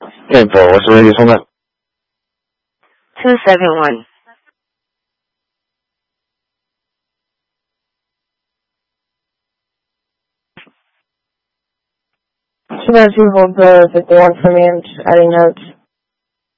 Info, what's the radius on that? 271. She knows you hold the 51 for me. I'm just adding notes.